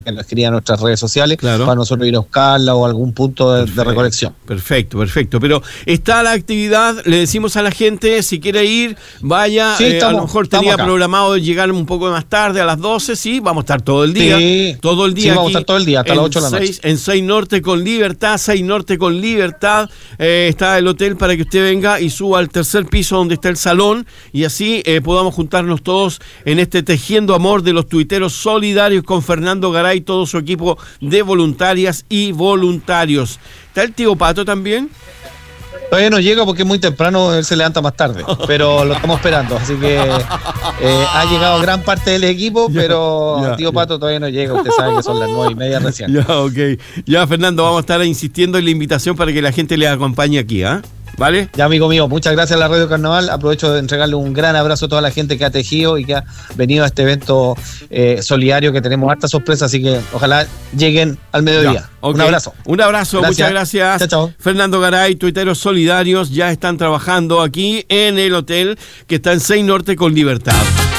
que nos escriban a nuestras redes sociales, claro, para nosotros ir a buscarla o algún punto de recolección. Perfecto. Pero está la actividad, le decimos a la gente, si quiere ir, vaya. Sí, a lo mejor tenía programado llegar un poco más tarde, a las 12, sí, vamos a estar todo el día. Sí, todo el día. Sí, vamos aquí, a estar todo el día, hasta las 8 de la noche. En 6 Norte con Libertad, 6 Norte con Libertad, está el hotel para que usted venga y suba al tercer piso donde está el salón, y así podamos juntarnos todos en este Tejiendo Amor de los tuiteros solidarios con Fernando Garay y todo su equipo de voluntarias y voluntarios. ¿Está el tío Pato también? Todavía no llega porque es muy temprano, él se levanta más tarde, pero lo estamos esperando, así que ha llegado gran parte del equipo, pero el tío Pato todavía no llega, usted sabe que son las 9:30 recién. Ya, ok. Ya, Fernando, vamos a estar insistiendo en la invitación para que la gente le acompañe aquí, ¿ah? ¿Vale? Ya, amigo mío, muchas gracias a la Radio Carnaval. Aprovecho de entregarle un gran abrazo a toda la gente que ha tejido y que ha venido a este evento solidario, que tenemos harta sorpresa, así que ojalá lleguen al mediodía. Ya, okay. Un abrazo. Un abrazo, gracias. Muchas gracias. Chao, chao. Fernando Garay, tuiteros solidarios, ya están trabajando aquí en el hotel que está en 6 Norte con Libertad.